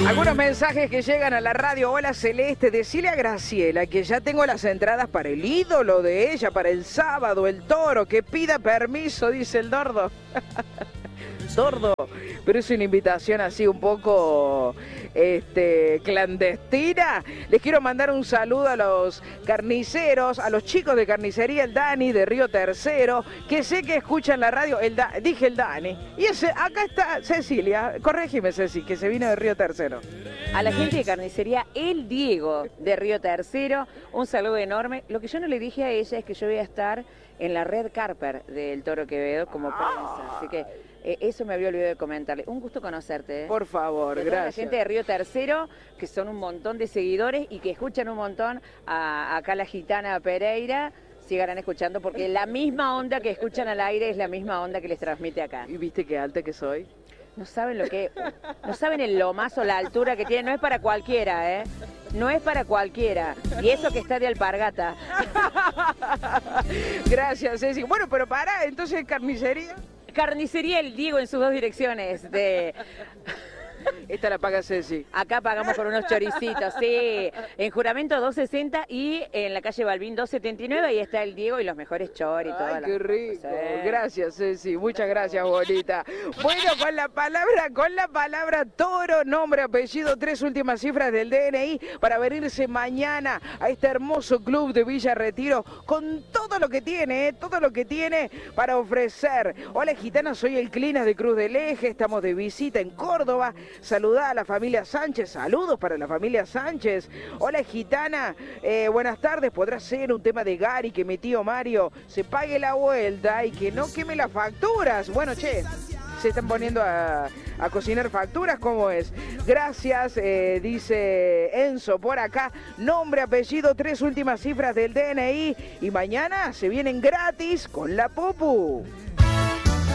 Algunos mensajes que llegan a la radio. Hola Celeste, decile a Graciela que ya tengo las entradas para el ídolo de ella, para el sábado, el Toro, que pida permiso, dice el Dordo. Dordo, pero es una invitación así un poco clandestina. Les quiero mandar un saludo a los carniceros, a los chicos de carnicería El Dani de Río Tercero, que sé que escuchan la radio. Dije el Dani. Y acá está Cecilia, corrégime Ceci, que se vino de Río Tercero. A la gente de carnicería El Diego de Río Tercero, un saludo enorme. Lo que yo no le dije a ella es que yo voy a estar en la red Carper del Toro Quevedo como prensa, así que eso me había olvidado de comentarle. Un gusto conocerte. Por favor, gracias. La gente de Río Tercero, que son un montón de seguidores y que escuchan un montón acá la gitana Pereira, sigan escuchando porque la misma onda que escuchan al aire es la misma onda que les transmite acá. ¿Y viste qué alta que soy? No saben no saben el lomazo, la altura que tiene, no es para cualquiera, no es para cualquiera. Y eso que está de alpargata. Gracias, Ceci. Bueno, pero pará, entonces carnicería. Carnicería El Diego en sus dos direcciones. Esta la paga Ceci. Acá pagamos por unos choricitos, sí. En Juramento 260 y en la calle Balbín 279, ahí está El Diego y los mejores choris y todo. Ay, qué rico. Sí. Gracias, Ceci. Muchas gracias, bonita. Bueno, con la palabra Toro, nombre, apellido, 3 últimas cifras del DNI para venirse mañana a este hermoso club de Villa Retiro con todo lo que tiene, todo lo que tiene para ofrecer. Hola, gitana, soy el Clinas de Cruz del Eje, estamos de visita en Córdoba. Saludá a la familia Sánchez, saludos para la familia Sánchez. Hola gitana, buenas tardes, ¿podrá ser un tema de Gary que mi tío Mario se pague la vuelta y que no queme las facturas? Bueno, che, se están poniendo a cocinar facturas, ¿cómo es? Gracias, dice Enzo por acá, nombre, apellido, 3 últimas cifras del DNI y mañana se vienen gratis con la Popu.